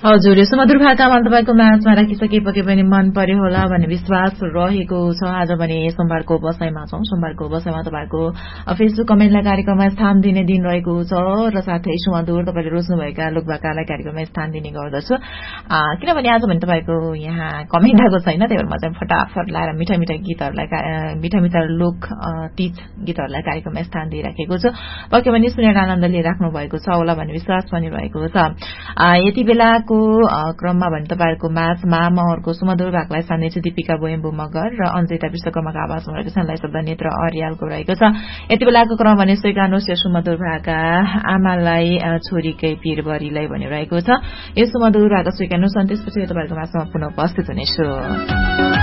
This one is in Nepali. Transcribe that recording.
हजुर यो सुमधुर भाकामा तपाईको माझमा राखिसकेपछि पनि मन पर्यो होला भन्ने विश्वास रहेको छ। आज पनि सोमबारको बसाइमा छौं। सोमबारको बसाइमा तपाईको फेसबुक कमेन्टलाई कार्यक्रममा स्थान दिने दिन रहेको छ र साथै सुमधुर तपाईले रोज्नुभएका लोकभाकालाई कार्यक्रममा स्थान दिने गर्दछु। किनभने आज पनि तपाईको यहाँ कमेन्ट आएको छैन, त्यही भएर म चाहिँ फटाफट लाएर मिठा मिठा गीतहरुलाई मिठा मिठा लोक तीज गीतहरुलाई कार्यक्रममा स्थान दिइराखेको छु। पक्कै पनि सुनेर आनन्द लिइराख्नु भएको छ होला भन्ने विश्वास पनि रहेको छ। यति बेलाको क्रममा भने तपाईहरुको माझमा म अर्को सुमधुर भाकालाई सान्दैछु। दीपिका बोयम्बु मगर र अन्जिता विश्वकर्माको आवाजमा रहेको छ। यसलाई शब्द नेत्र अर्यालको रहेको छ। यति बेलाको क्रम भने स्वीकार्नुहोस् यो सुमधुर भाका आमालाई छोरीकै पीरबरीलाई भनिरहेको छ। यो सुमधुर भाका स्वीकार्नुहोस् अनि त्यसपछि तपाईहरुको माझमा पुनः उपस्थित हुनेछु।